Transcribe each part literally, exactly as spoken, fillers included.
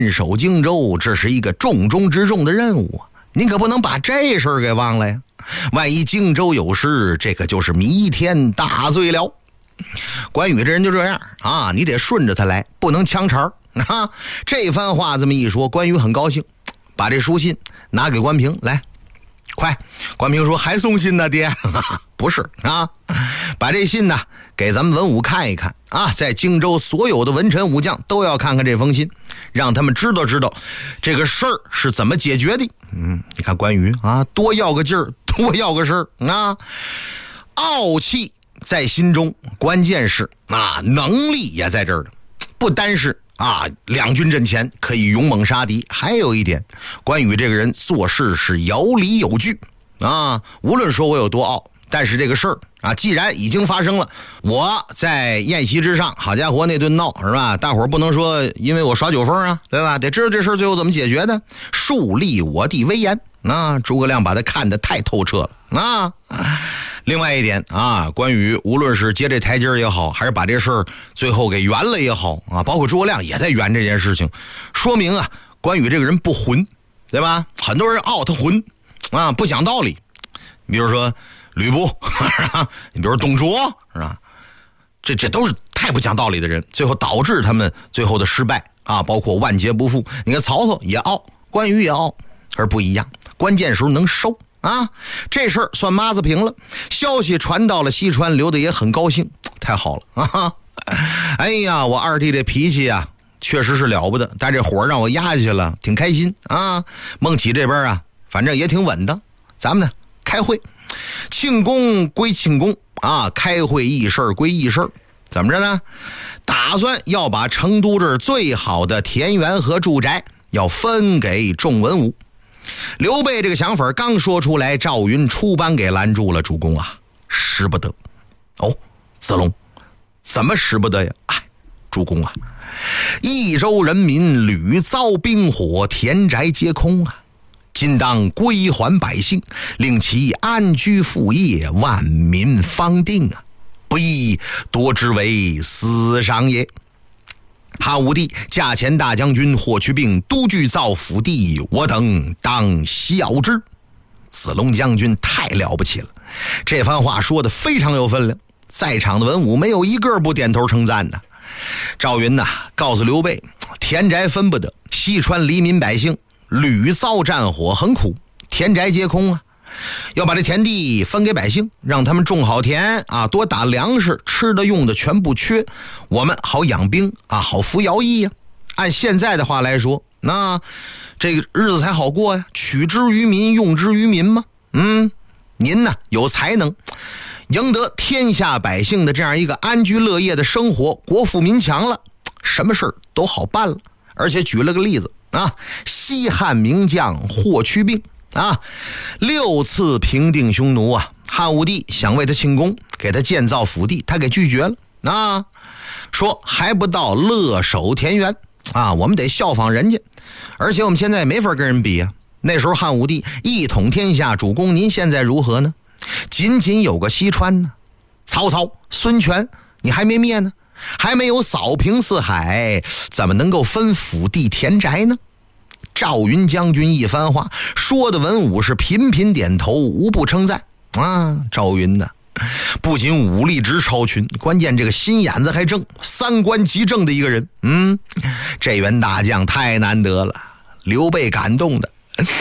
守荆州，这是一个重中之重的任务啊！您可不能把这事儿给忘了呀！万一荆州有事，这可就是弥天大罪了。关羽这人就这样啊，你得顺着他来，不能呛茬啊！这番话这么一说，关羽很高兴，把这书信拿给关平，来，快！关平说：“还送信呢，爹？不是啊，把这信呢给咱们文武看一看啊，在荆州所有的文臣武将都要看看这封信，让他们知道知道这个事儿是怎么解决的。”嗯，你看关羽啊，多要个劲儿，多要个事儿啊，傲气在心中，关键是啊，能力也在这儿了，不单是啊，两军阵前可以勇猛杀敌，还有一点，关羽这个人做事是有理有据啊。无论说我有多傲，但是这个事儿啊，既然已经发生了，我在宴席之上，好家伙那顿闹是吧？大伙儿不能说因为我耍酒疯啊，对吧？得知道这事儿最后怎么解决的，树立我的威严啊！诸葛亮把他看得太透彻了啊。另外一点啊，关羽无论是接这台阶也好，还是把这事儿最后给圆了也好啊，包括诸葛亮也在圆这件事情，说明啊，关羽这个人不混，对吧？很多人傲他混啊，不讲道理。比如说吕布，你比如说董卓，是吧？这这都是太不讲道理的人，最后导致他们最后的失败啊，包括万劫不复。你看曹操也傲，关羽也傲，而不一样，关键时候能收。啊，这事儿算抹子平了。消息传到了西川，刘德也很高兴，太好了啊！哎呀，我二弟这脾气啊，确实是了不得，但这火让我压下去了，挺开心啊。孟起这边啊，反正也挺稳当。咱们呢，开会，庆功归庆功啊，开会议事归议事，怎么着呢？打算要把成都这儿最好的田园和住宅要分给众文武。刘备这个想法刚说出来，赵云出班给拦住了。主公啊，使不得。哦，子龙，怎么使不得呀？哎，主公啊，益州人民屡遭兵火，田宅皆空啊，今当归还百姓，令其安居副业，万民方定啊，不亦多之为私商也。汉武帝驾前大将军霍去病都据造府地，我等当效之。子龙将军太了不起了，这番话说的非常有分量，在场的文武没有一个不点头称赞的。赵云呐、啊，告诉刘备，田宅分不得，西川黎民百姓屡遭战火，很苦，田宅皆空啊，要把这田地分给百姓，让他们种好田啊，多打粮食，吃的用的全不缺，我们好养兵啊，好服徭役呀。按现在的话来说，那这个日子才好过呀，取之于民，用之于民嘛。嗯，您呢有才能，赢得天下百姓的这样一个安居乐业的生活，国富民强了，什么事儿都好办了。而且举了个例子啊，西汉名将霍去病啊，六次平定匈奴啊，汉武帝想为他庆功，给他建造府地，他给拒绝了啊，说还不到乐守田园啊，我们得效仿人家，而且我们现在也没法跟人比啊。那时候汉武帝一统天下，主公您现在如何呢？仅仅有个西川呢，曹操、孙权你还没灭呢，还没有扫平四海，怎么能够分府地田宅呢？赵云将军一番话说的文武是频频点头，无不称赞啊。赵云呢，不仅武力值超群，关键这个心眼子还正，三观极正的一个人。嗯，这员大将太难得了，刘备感动的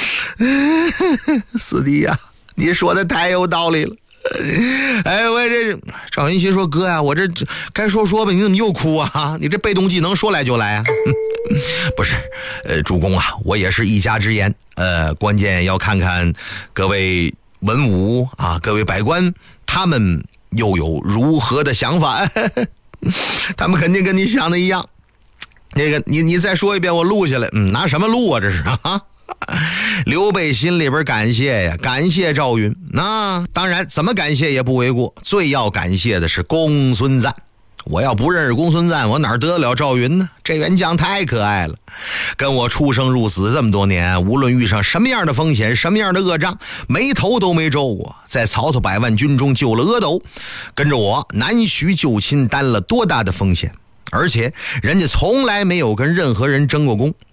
四弟呀、啊，你说的太有道理了。哎，我这赵云熙说，哥呀、啊，我这该说说吧，你怎么又哭啊？你这被动技能说来就来啊？不是，呃，主公啊，我也是一家之言，呃，关键要看看各位文武啊，各位百官，他们又有如何的想法？他们肯定跟你想的一样。那个，你你再说一遍，我录下来。嗯，拿什么录啊？这是啊。刘备心里边感谢呀，感谢赵云。那当然，怎么感谢也不为过。最要感谢的是公孙瓒。我要不认识公孙瓒，我哪得得了赵云呢？这员将太可爱了，跟我出生入死这么多年，无论遇上什么样的风险，什么样的恶仗，眉头都没皱过。在曹操百万军中救了阿斗，跟着我南徐救亲，担了多大的风险，而且人家从来没有跟任何人争过功